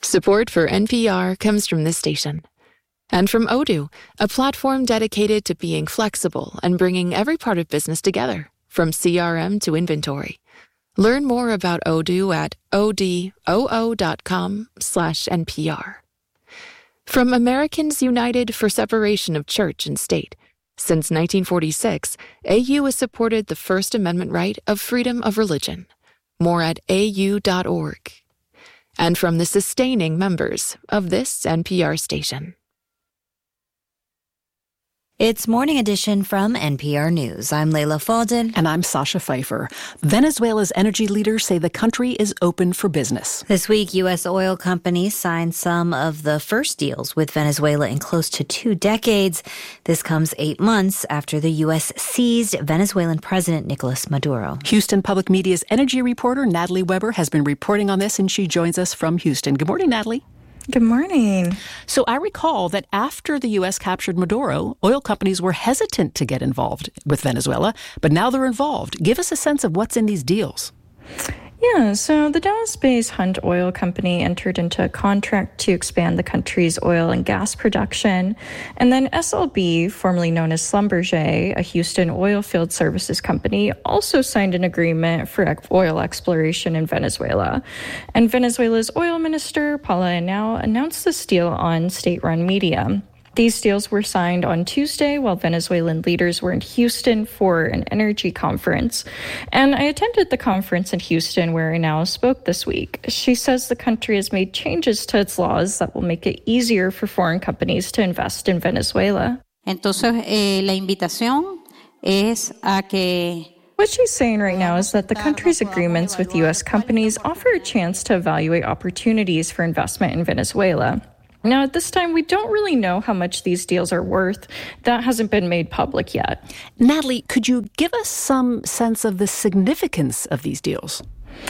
Support for NPR comes from this station. And from Odoo, a platform dedicated to being flexible and bringing every part of business together, from CRM to inventory. Learn more about Odoo at odoo.com/NPR. From Americans United for Separation of Church and State. Since 1946, AU has supported the First Amendment right of freedom of religion. More at au.org. And from the sustaining members of this NPR station. It's Morning Edition from NPR News. I'm Leila Fadel. And I'm Sasha Pfeiffer. Venezuela's energy leaders say the country is open for business. This week, U.S. oil companies signed some of the first deals with Venezuela in close to 2 decades. This comes 8 months after the U.S. seized Venezuelan President Nicolas Maduro. Houston Public Media's energy reporter Natalie Weber has been reporting on this, and she joins us from Houston. Good morning, Natalie. Good morning. So I recall that after the U.S. captured Maduro, oil companies were hesitant to get involved with Venezuela, but now they're involved. Give us a sense of what's in these deals. Yeah, so the Dallas-based Hunt Oil Company entered into a contract to expand the country's oil and gas production. And then SLB, formerly known as Schlumberger, a Houston oil field services company, also signed an agreement for oil exploration in Venezuela. And Venezuela's oil minister, Paula Henao, announced this deal on state-run media. These deals were signed on Tuesday while Venezuelan leaders were in Houston for an energy conference. And I attended the conference in Houston where Henao spoke this week. She says the country has made changes to its laws that will make it easier for foreign companies to invest in Venezuela. Entonces, la invitación es a que what she's saying right now is that the country's agreements with U.S. companies offer a chance to evaluate opportunities for investment in Venezuela. Now, at this time, we don't really know how much these deals are worth. That hasn't been made public yet. Natalie, could you give us some sense of the significance of these deals?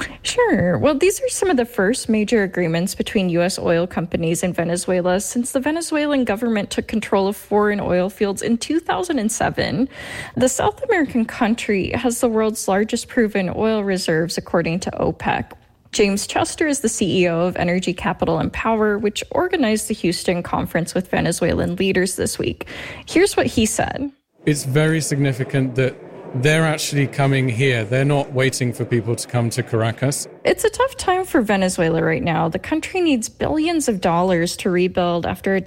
Sure. Well, these are some of the first major agreements between U.S. oil companies and Venezuela since the Venezuelan government took control of foreign oil fields in 2007. The South American country has the world's largest proven oil reserves, according to OPEC. James Chester is the CEO of Energy Capital and Power, which organized the Houston conference with Venezuelan leaders this week. Here's what he said. It's very significant that they're actually coming here. They're not waiting for people to come to Caracas. It's a tough time for Venezuela right now. The country needs billions of dollars to rebuild after a